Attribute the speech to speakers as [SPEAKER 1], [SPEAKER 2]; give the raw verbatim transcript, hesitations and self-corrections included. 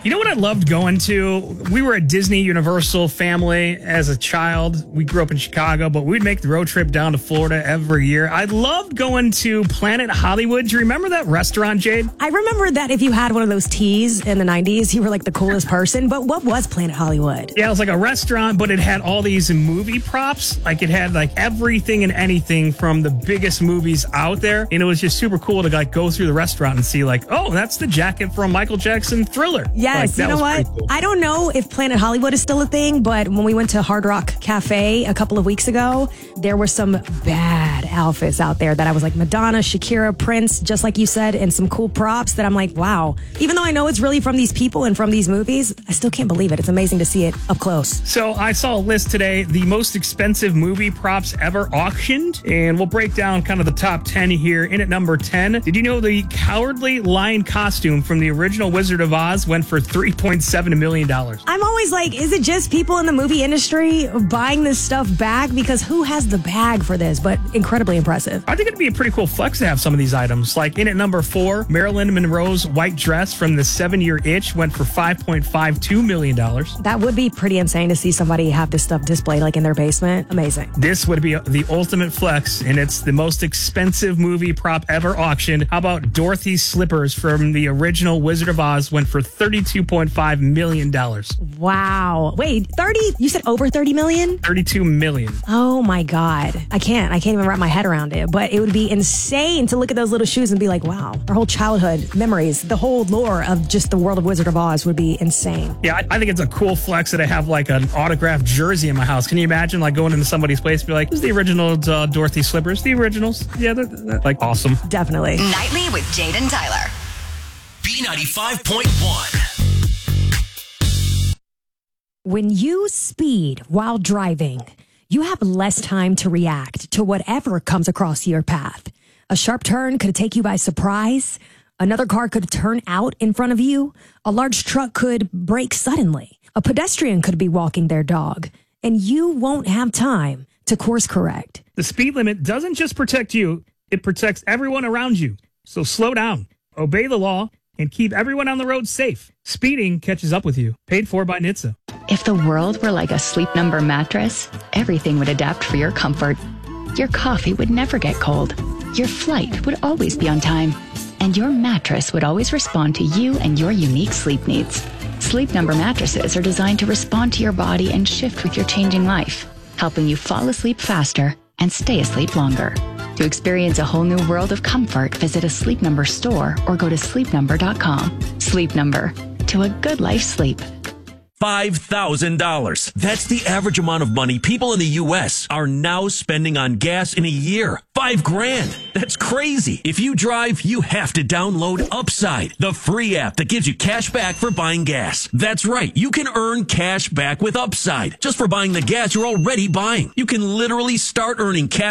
[SPEAKER 1] You know what I loved going to? We were a Disney Universal family as a child. We grew up in Chicago, but we'd make the road trip down to Florida every year. I loved going to Planet Hollywood. Do you remember that restaurant, Jade?
[SPEAKER 2] I remember that if you had one of those teas in the nineties, you were like the coolest person. But what was Planet Hollywood?
[SPEAKER 1] Yeah, it was like a restaurant, but it had all these movie props. Like it had like everything and anything from the biggest movies out there. And it was just super cool to like go through the restaurant and see like, oh, that's the jacket from Michael Jackson Thriller.
[SPEAKER 2] Yes,
[SPEAKER 1] like,
[SPEAKER 2] you know what? Cool. I don't know if Planet Hollywood is still a thing, but when we went to Hard Rock Cafe a couple of weeks ago, there were some bad outfits out there that I was like Madonna, Shakira, Prince, just like you said, and some cool props that I'm like, wow. Even though I know it's really from these people and from these movies, I still can't believe it. It's amazing to see it up close.
[SPEAKER 1] So I saw a list today, the most expensive movie props ever auctioned, and we'll break down kind of the top ten here. In at number ten, did you know the Cowardly Lion costume from the original Wizard of Oz went for three point seven million dollars?
[SPEAKER 2] I'm always like, is it just people in the movie industry buying this stuff back? Because who has the bag for this? But incredibly impressive.
[SPEAKER 1] I think it'd be a pretty cool flex to have some of these items. Like in at number four, Marilyn Monroe's white dress from the seven-year itch went for five point five two million dollars.
[SPEAKER 2] That would be pretty insane to see somebody have this stuff displayed like in their basement. Amazing.
[SPEAKER 1] This would be the ultimate flex, and it's the most expensive movie prop ever auctioned. How about Dorothy's slippers from the original Wizard of Oz went for thirty-two point five million dollars.
[SPEAKER 2] Wow. Wait, thirty? You said over thirty million?
[SPEAKER 1] thirty-two million.
[SPEAKER 2] Oh my God. I can't. I can't even wrap my head around it. But it would be insane to look at those little shoes and be like, wow, our whole childhood memories, the whole lore of just the world of Wizard of Oz would be insane.
[SPEAKER 1] Yeah, I, I think it's a cool flex that I have like an autographed jersey in my house. Can you imagine like going into somebody's place and be like, this is the original uh, Dorothy slippers, the originals? Yeah, they're, they're like awesome.
[SPEAKER 2] Definitely.
[SPEAKER 3] Nightly with Jade and Tyler.
[SPEAKER 4] B ninety-five point one.
[SPEAKER 2] When you speed while driving, you have less time to react to whatever comes across your path. A sharp turn could take you by surprise. Another car could turn out in front of you. A large truck could brake suddenly. A pedestrian could be walking their dog. And you won't have time to course correct.
[SPEAKER 1] The speed limit doesn't just protect you, it protects everyone around you. So slow down, obey the law, and keep everyone on the road safe. Speeding catches up with you. Paid for by N H T S A.
[SPEAKER 5] If the world were like a Sleep Number mattress, everything would adapt for your comfort. Your coffee would never get cold. Your flight would always be on time. And your mattress would always respond to you and your unique sleep needs. Sleep Number mattresses are designed to respond to your body and shift with your changing life, helping you fall asleep faster and stay asleep longer. To experience a whole new world of comfort, visit a Sleep Number store or go to sleep number dot com. Sleep Number, to a good life sleep.
[SPEAKER 4] five thousand dollars. That's the average amount of money people in the U S are now spending on gas in a year. Five grand. That's crazy. If you drive, you have to download Upside, the free app that gives you cash back for buying gas. That's right. You can earn cash back with Upside just for buying the gas you're already buying. You can literally start earning cash